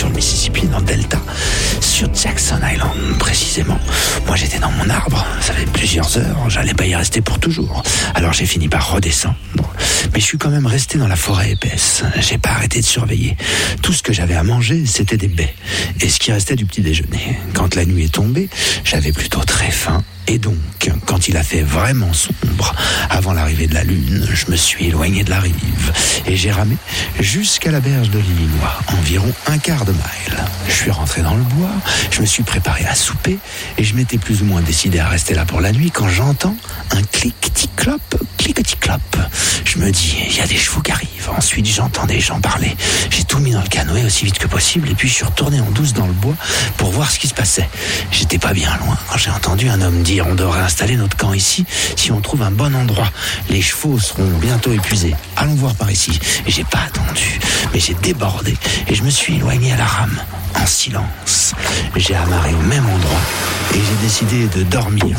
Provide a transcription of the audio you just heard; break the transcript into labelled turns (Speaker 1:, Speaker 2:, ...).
Speaker 1: sur le Mississippi, dans le Delta, sur Jackson Island précisément. Moi j'étais dans mon arbre, ça fait plusieurs heures, j'allais pas y rester pour toujours. Alors j'ai fini par redescendre, mais je suis quand même resté dans la forêt épaisse. J'ai pas arrêté de surveiller. Tout ce que j'avais à manger, c'était des baies et ce qui restait du petit déjeuner. Quand la nuit est tombée, j'avais plutôt très faim. Et donc, quand il a fait vraiment sombre, avant l'arrivée de la lune, je me suis éloigné de la rive et j'ai ramé jusqu'à la berge de l'Illinois, environ un quart de mile. Je suis rentré dans le bois, je me suis préparé à souper et je m'étais plus ou moins décidé à rester là pour la nuit quand j'entends un cliquetis-clop. Je me dis, il y a des chevaux qui arrivent. Ensuite, j'entends des gens parler. J'ai tout mis dans le canoë aussi vite que possible et puis je suis retourné en douce dans le bois pour voir ce qui se passait. J'étais pas bien loin quand j'ai entendu un homme dire: on devrait installer notre camp ici si on trouve un bon endroit. Les chevaux seront bientôt épuisés. Allons voir par ici. Et j'ai pas attendu, mais j'ai débordé et je me suis éloigné à la rame, en silence. J'ai amarré au même endroit et j'ai décidé de dormir